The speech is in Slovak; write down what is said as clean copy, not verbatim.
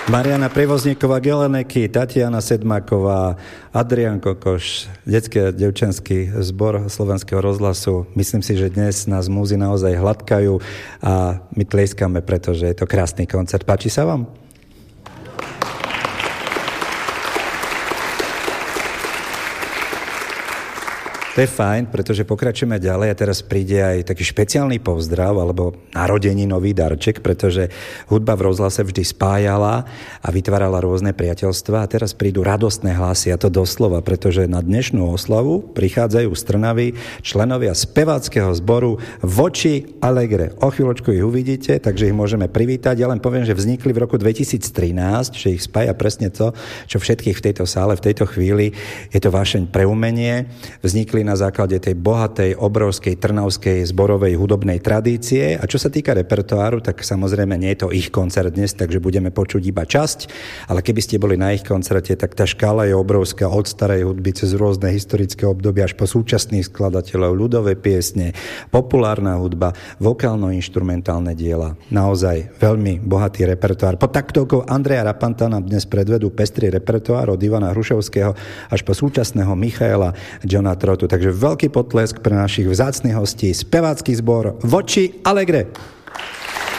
Mariana Prevozníková Geleneky, Tatiana Sedmáková, Adrián Kokoš, detský a devčenský zbor Slovenského rozhlasu. Myslím si, že dnes nás múzy naozaj hladkajú a my tlieskame, pretože je to krásny koncert. Páči sa vám? To je fajn, pretože pokračujeme ďalej a teraz príde aj taký špeciálny pozdrav alebo narodeninový darček, pretože hudba v rozhlase vždy spájala a vytvárala rôzne priateľstvá a teraz prídu radostné hlasy, a to doslova, pretože na dnešnú oslavu prichádzajú z Trnavy členovia speváckeho zboru Voci Allegre. O chvíľočku ich uvidíte, takže ich môžeme privítať. Ja len poviem, že vznikli v roku 2013, že ich spája presne to, čo všetkých v tejto sále v tejto chvíli. Je to vášeň pre umenie. Vznikli na základe tej bohatej, obrovskej trnavskej zborovej hudobnej tradície. A čo sa týka repertoáru, tak samozrejme nie je to ich koncert dnes, takže budeme počuť iba časť, ale keby ste boli na ich koncerte, tak tá škála je obrovská od starej hudby cez rôzne historické obdobia až po súčasných skladateľov, ľudové piesne, populárna hudba, vokálno-inštrumentálne diela. Naozaj veľmi bohatý repertoár. Pod taktovkou Andreja Rapanta nám dnes predvedú pestrý repertoár od Ivana Hrušovského až po súčasného Michaela Johna Trotu. Takže veľký potlesk pre našich vzácnych hostí, spevácky zbor Voci Allegre.